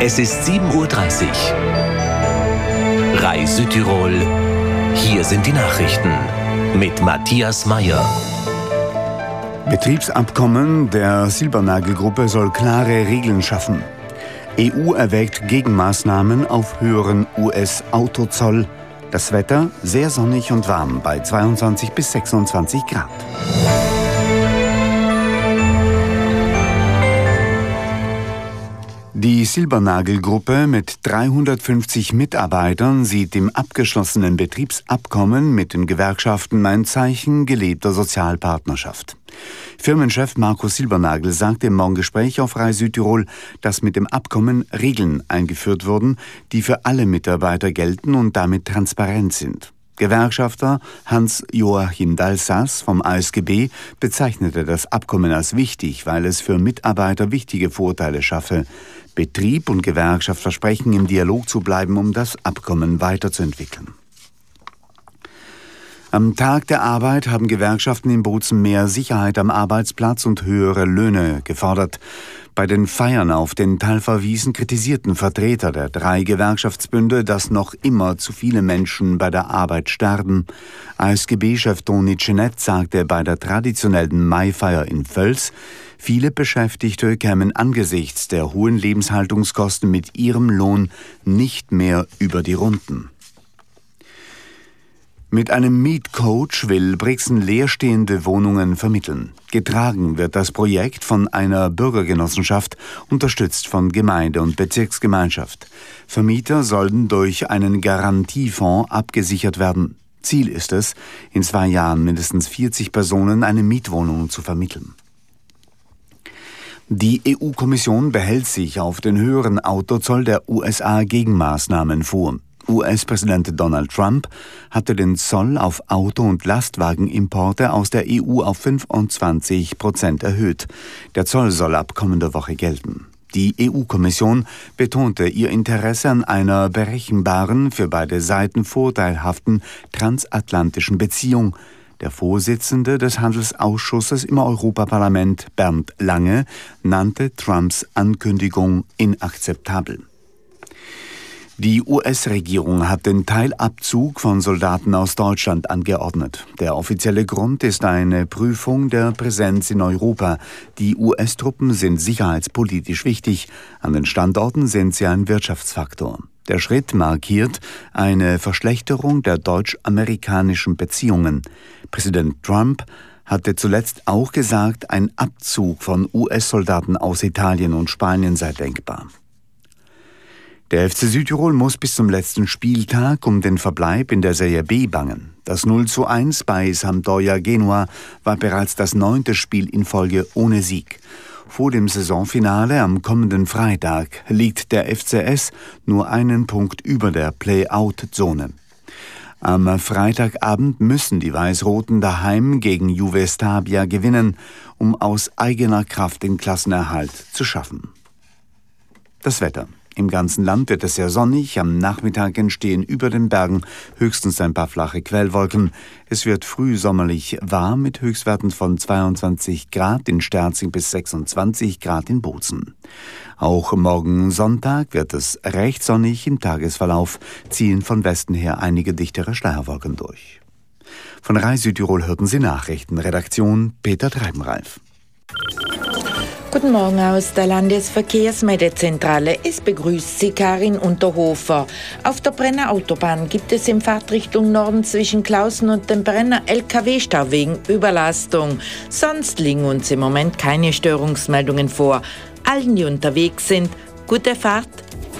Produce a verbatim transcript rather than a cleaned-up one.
Es ist sieben Uhr dreißig. Rai Südtirol. Hier sind die Nachrichten mit Matthias Meyer. Betriebsabkommen der Silbernagelgruppe soll klare Regeln schaffen. E U erwägt Gegenmaßnahmen auf höheren U S-Autozoll. Das Wetter sehr sonnig und warm bei zweiundzwanzig bis sechsundzwanzig Grad. Die Silbernagelgruppe mit dreihundertfünfzig Mitarbeitern sieht im abgeschlossenen Betriebsabkommen mit den Gewerkschaften ein Zeichen gelebter Sozialpartnerschaft. Firmenchef Markus Silbernagel sagte im Morgengespräch auf Rai Südtirol, dass mit dem Abkommen Regeln eingeführt wurden, die für alle Mitarbeiter gelten und damit transparent sind. Gewerkschafter Hans-Joachim Dalsas vom A S G B bezeichnete das Abkommen als wichtig, weil es für Mitarbeiter wichtige Vorteile schaffe. Betrieb und Gewerkschaft versprechen, im Dialog zu bleiben, um das Abkommen weiterzuentwickeln. Am Tag der Arbeit haben Gewerkschaften in Bozen mehr Sicherheit am Arbeitsplatz und höhere Löhne gefordert. Bei den Feiern auf den Talferwiesen kritisierten Vertreter der drei Gewerkschaftsbünde, dass noch immer zu viele Menschen bei der Arbeit sterben. A S G B-Chef Toni Cenet sagte bei der traditionellen Maifeier in Völs, viele Beschäftigte kämen angesichts der hohen Lebenshaltungskosten mit ihrem Lohn nicht mehr über die Runden. Mit einem Mietcoach will Brixen leerstehende Wohnungen vermitteln. Getragen wird das Projekt von einer Bürgergenossenschaft, unterstützt von Gemeinde und Bezirksgemeinschaft. Vermieter sollen durch einen Garantiefonds abgesichert werden. Ziel ist es, in zwei Jahren mindestens vierzig Personen eine Mietwohnung zu vermitteln. Die E U-Kommission behält sich auf den höheren Autozoll der U S A Gegenmaßnahmen vor. U S-Präsident Donald Trump hatte den Zoll auf Auto- und Lastwagenimporte aus der E U auf fünfundzwanzig Prozent erhöht. Der Zoll soll ab kommender Woche gelten. Die E U-Kommission betonte ihr Interesse an einer berechenbaren, für beide Seiten vorteilhaften transatlantischen Beziehung. Der Vorsitzende des Handelsausschusses im Europaparlament, Bernd Lange, nannte Trumps Ankündigung inakzeptabel. Die U S-Regierung hat den Teilabzug von Soldaten aus Deutschland angeordnet. Der offizielle Grund ist eine Prüfung der Präsenz in Europa. Die U S-Truppen sind sicherheitspolitisch wichtig. An den Standorten sind sie ein Wirtschaftsfaktor. Der Schritt markiert eine Verschlechterung der deutsch-amerikanischen Beziehungen. Präsident Trump hatte zuletzt auch gesagt, ein Abzug von U S-Soldaten aus Italien und Spanien sei denkbar. Der F C Südtirol muss bis zum letzten Spieltag um den Verbleib in der Serie B bangen. Das null zu eins bei Sampdoria Genua war bereits das neunte Spiel in Folge ohne Sieg. Vor dem Saisonfinale am kommenden Freitag liegt der F C S nur einen Punkt über der Play-Out-Zone. Am Freitagabend müssen die Weiß-Roten daheim gegen Juve Stabia gewinnen, um aus eigener Kraft den Klassenerhalt zu schaffen. Das Wetter. Im ganzen Land wird es sehr sonnig, am Nachmittag entstehen über den Bergen höchstens ein paar flache Quellwolken. Es wird frühsommerlich warm mit Höchstwerten von zweiundzwanzig Grad in Sterzing bis sechsundzwanzig Grad in Bozen. Auch morgen Sonntag wird es recht sonnig, im Tagesverlauf ziehen von Westen her einige dichtere Schleierwolken durch. Von Rai Südtirol hörten Sie Nachrichten, Redaktion Peter Treibenreif. Guten Morgen aus der Landesverkehrsmeldezentrale. Es begrüßt Sie Karin Unterhofer. Auf der Brenner Autobahn gibt es in Fahrtrichtung Norden zwischen Klausen und dem Brenner L K W-Stau wegen Überlastung. Sonst liegen uns im Moment keine Störungsmeldungen vor. Allen, die unterwegs sind, gute Fahrt.